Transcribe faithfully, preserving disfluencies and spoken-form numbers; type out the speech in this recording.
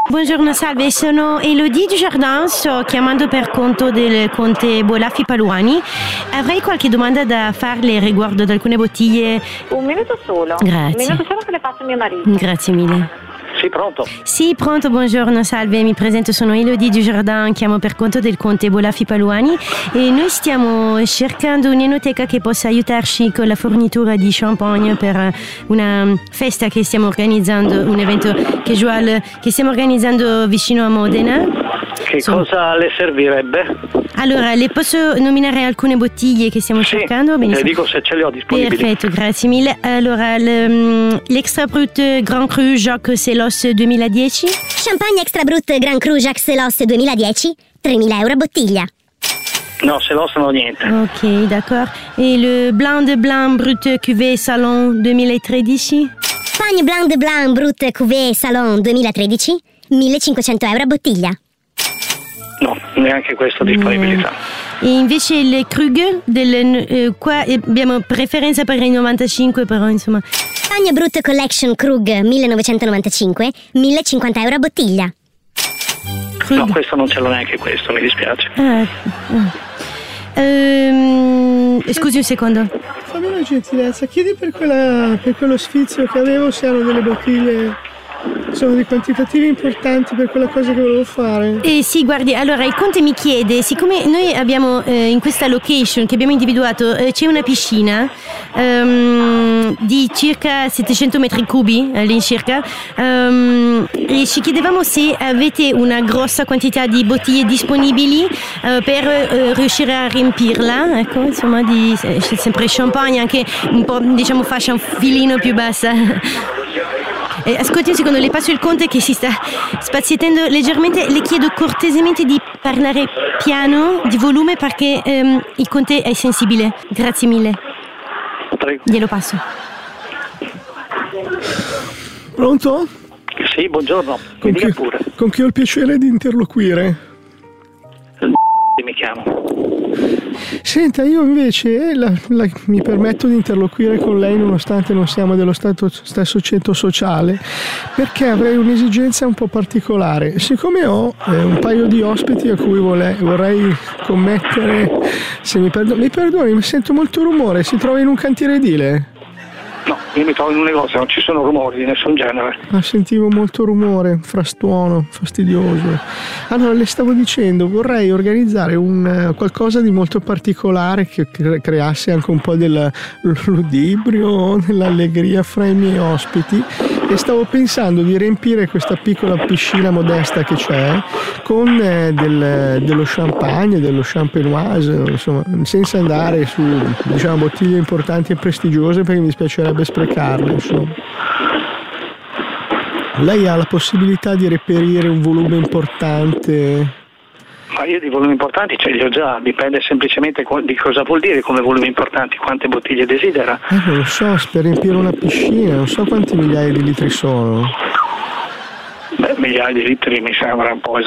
Buongiorno, salve, sono Elodie Dujardin, sto chiamando per conto del conte Bolaffi Paluani. Avrei qualche domanda da farle riguardo ad alcune bottiglie. Un minuto solo. Grazie. Un minuto solo che le faccio mio marito. Grazie mille. Sì, pronto? Sì, pronto, buongiorno, salve, mi presento, sono Elodie Dujardin, chiamo per conto del conte Bolaffi Paluani e noi stiamo cercando un'enoteca che possa aiutarci con la fornitura di champagne per una festa che stiamo organizzando, un evento casual che stiamo organizzando vicino a Modena. Che So- cosa le servirebbe? Allora, le posso nominare alcune bottiglie che stiamo Sì, cercando? le Benissimo. dico se ce le ho disponibili. Perfetto, grazie mille. Allora, l- l'Extra Brut Grand Cru Jacques Selos duemiladieci. Champagne Extra Brut Grand Cru Jacques Selos duemiladieci, tremila euro a bottiglia. No, se lo sono niente. Ok, d'accord. Et le Blanc de Blanc Brut Cuvée Salon duemilatredici. Champagne Blanc de Blanc Brut Cuvée Salon duemilatredici, millecinquecento euro a bottiglia. No, neanche questa disponibilità. E invece le Krug, del, eh, qua abbiamo preferenza per i novantacinque, però insomma. Champagne Brut Collection Krug millenovecentonovantacinque, millecinquanta euro a bottiglia. Krug. No, questo non ce l'ho neanche questo, mi dispiace. Ah, ah. Ehm, scusi un secondo. Fammi una gentilezza, chiedi per, quella, per quello sfizio che avevo se hanno delle bottiglie, sono dei quantitativi importanti per quella cosa che volevo fare. Eh sì, guardi, allora il conte mi chiede, siccome noi abbiamo eh, in questa location che abbiamo individuato eh, c'è una piscina ehm, di circa settecento metri cubi all'incirca ehm, e ci chiedevamo se avete una grossa quantità di bottiglie disponibili eh, per eh, riuscire a riempirla, ecco, insomma, di eh, sempre champagne, anche un po', diciamo, fascia un filino più bassa. Eh, ascolti un secondo, le passo il conte che si sta spaziettando leggermente. Le chiedo cortesemente di parlare piano, di volume, perché ehm, il conte è sensibile. Grazie mille. Prego. Glielo passo. Pronto? Sì, buongiorno. Con Mi dica chi, pure. con chi ho il piacere di interloquire? Mi chiamo. Senta, io invece la- la- mi permetto di interloquire con lei nonostante non siamo dello stato- stesso centro sociale, perché avrei un'esigenza un po' particolare. Siccome ho eh, un paio di ospiti a cui vole- vorrei commettere, se mi, perdo- mi perdoni, mi sento molto rumore, si trova in un cantiere edile? No, io mi trovo in un negozio, non ci sono rumori di nessun genere. Ah, sentivo molto rumore, frastuono, fastidioso. Allora, le stavo dicendo, vorrei organizzare un eh, qualcosa di molto particolare che cre- creasse anche un po' del ludibrio, dell'allegria fra i miei ospiti, e stavo pensando di riempire questa piccola piscina modesta che c'è con eh, del- dello champagne, dello champenoise, insomma, senza andare su, diciamo, bottiglie importanti e prestigiose, perché mi dispiacerebbe sprecarle, insomma. Lei ha la possibilità di reperire un volume importante? Ma io di volumi importanti ce li ho già, dipende semplicemente co- di cosa vuol dire come volumi importanti, quante bottiglie desidera. Eh, non lo so, per riempire una piscina, non so quanti migliaia di litri sono. Beh, migliaia di litri mi sembra un po'